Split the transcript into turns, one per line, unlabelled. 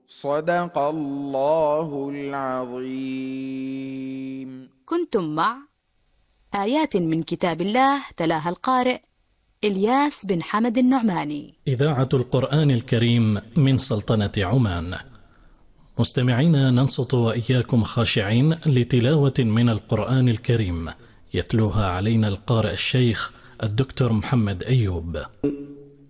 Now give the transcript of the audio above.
صدق الله العظيم.
كنتم مع آيات من كتاب الله تلاها القارئ إلياس بن حمد النعماني.
إذاعة القرآن الكريم من سلطنة عمان. مستمعين، ننصت وإياكم خاشعين لتلاوة من القرآن الكريم يتلوها علينا القارئ الشيخ الدكتور محمد أيوب.